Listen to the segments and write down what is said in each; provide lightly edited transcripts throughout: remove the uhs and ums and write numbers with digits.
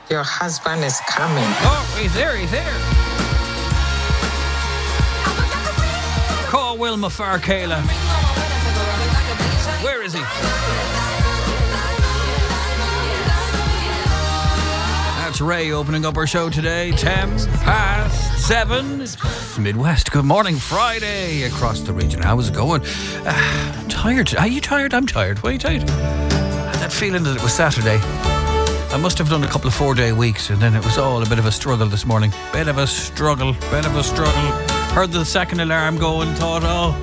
Your husband is coming. Oh, he's there. Call Wilma Farkela. Where is he? That's Ray opening up our show today. 7:10. It's Midwest. Good morning, Friday across the region. How's it going? Tired. Are you tired? I'm tired. Why are you tired? I had that feeling that it was Saturday. I must have done a couple of 4-day weeks, and then it was all a bit of a struggle this morning. Bit of a struggle. Heard the second alarm go and thought,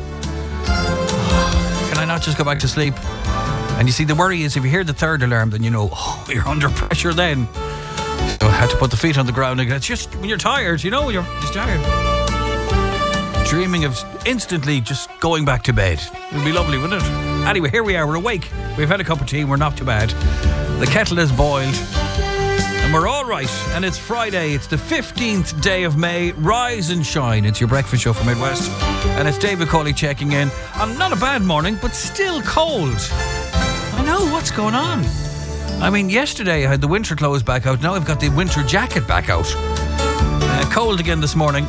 can I not just go back to sleep? And you see, the worry is if you hear the third alarm, then you know, you're under pressure then. So I had to put the feet on the ground again. It's just when you're tired, you're just tired. Dreaming of instantly just going back to bed. It would be lovely, wouldn't it? Anyway, here we are, we're awake. We've had a cup of tea, we're not too bad. The kettle is boiled. And we're all right. And it's Friday. It's the 15th day of May. Rise and shine. It's your breakfast show from Midwest. And it's David Cawley checking in. Not a bad morning, but still cold. I know, what's going on? I mean, yesterday I had the winter clothes back out. Now I've got the winter jacket back out. Cold again this morning.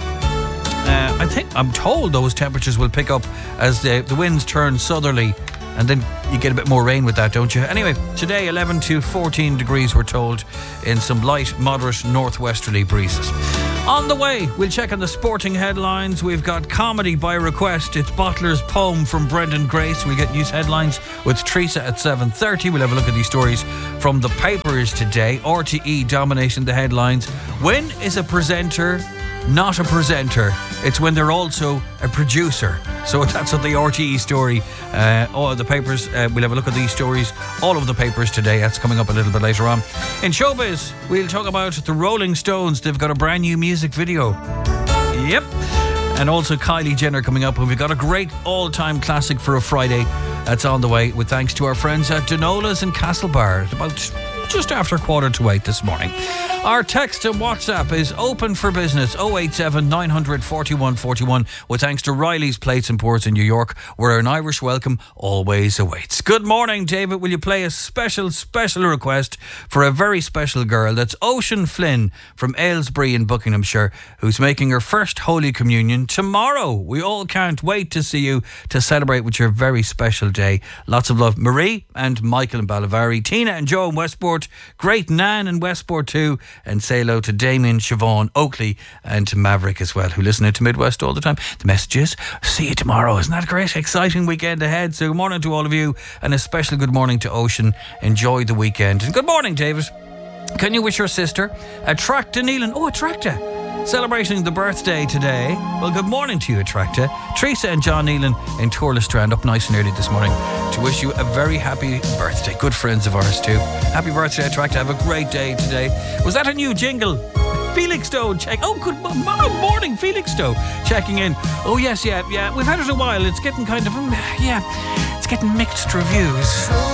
I'm told those temperatures will pick up as the winds turn southerly. And then you get a bit more rain with that, don't you? Anyway, today 11 to 14 degrees we're told, in some light, moderate northwesterly breezes. On the way, we'll check on the sporting headlines. We've got comedy by request. It's Bottler's poem from Brendan Grace. We'll get news headlines with Teresa at 7:30. We'll have a look at these stories from the papers today. RTE dominating the headlines. When is a presenter not a presenter? It's when they're also a producer. So that's what the RTE story, all of the papers, we'll have a look at these stories, all of the papers today. That's coming up a little bit later on. In showbiz, we'll talk about the Rolling Stones. They've got a brand new music video. Yep. And also Kylie Jenner coming up. And we've got a great all-time classic for a Friday that's on the way, with thanks to our friends at Donola's in Castlebar. It's about just after 7:45 this morning. Our text and WhatsApp is open for business, 087 900 4141, with thanks to Riley's Plates and Pours in New York, where an Irish welcome always awaits. Good morning, David. Will you play a special request for a very special girl? That's Ocean Flynn from Aylesbury in Buckinghamshire, who's making her first Holy Communion tomorrow. We all can't wait to see you to celebrate with your very special day. Lots of love, Marie and Michael in Ballivary, Tina and Joe in Westport, great Nan in Westport too, and say hello to Damien, Siobhan, Oakley and to Maverick as well, who listen to Midwest all the time. The messages, see you tomorrow. Isn't that a great, exciting weekend ahead? So good morning to all of you, and a special good morning to Ocean. Enjoy the weekend. And good morning, David. Can you wish your sister, Attracta Neelan, Attracta, celebrating the birthday today? Well, good morning to you, Attracta. Teresa and John Neelan in Torlestrand, up nice and early this morning to wish you a very happy birthday. Good friends of ours too. Happy birthday, Attracta. Have a great day today. Was that a new jingle? Felix Stowe check. Good morning, Felix Stowe checking in. Oh yes, yeah. We've had it a while. It's getting kind of, it's getting mixed reviews.